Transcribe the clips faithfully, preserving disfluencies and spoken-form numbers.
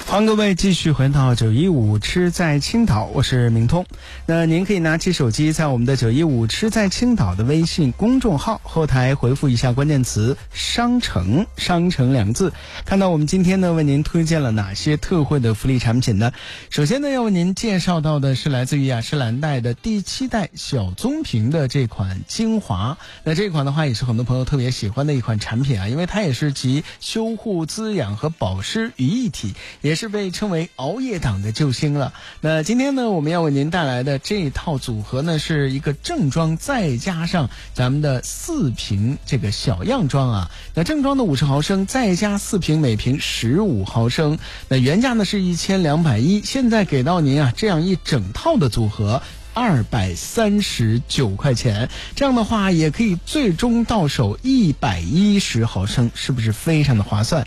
欢迎各位继续回到九一五吃在青岛，我是明通。那您可以拿起手机，在我们的九一五吃在青岛的微信公众号后台回复一下关键词商城，商城两个字，看到我们今天呢为您推荐了哪些特惠的福利产品呢？首先呢要为您介绍到的是来自于雅诗兰黛的第七代小棕瓶的这款精华。那这款的话也是很多朋友特别喜欢的一款产品啊，因为它也是集修护、滋养和保湿于一体，也是是被称为熬夜党的救星了。那今天呢我们要为您带来的这套组合呢是一个正装再加上咱们的四瓶这个小样装啊。那正装的五十毫升再加四瓶，每瓶十五毫升，那原价呢是一千两百一，现在给到您啊这样一整套的组合二百三十九块钱，这样的话也可以最终到手一百一十毫升，是不是非常的划算？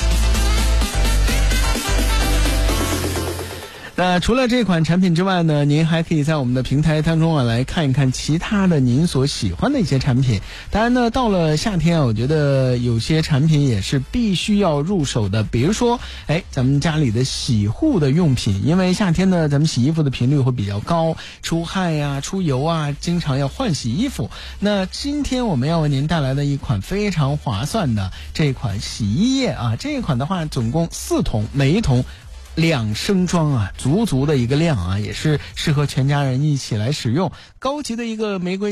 那除了这款产品之外呢，您还可以在我们的平台当中啊来看一看其他的您所喜欢的一些产品。当然呢，到了夏天啊，我觉得有些产品也是必须要入手的，比如说哎咱们家里的洗护的用品，因为夏天呢咱们洗衣服的频率会比较高，出汗呀、出油啊，经常要换洗衣服。那今天我们要为您带来的一款非常划算的这款洗衣液啊，这一款的话总共四桶，每一桶两升装啊，足足的一个量啊，也是适合全家人一起来使用。高级的一个玫瑰